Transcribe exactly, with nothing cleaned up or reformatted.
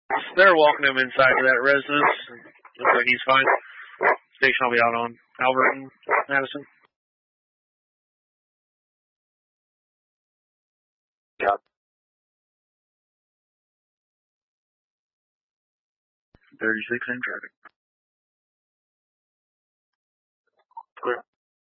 They're walking him inside to that residence. Looks like he's fine. Station will be out on Albert and Madison. Yeah. thirty-six in traffic.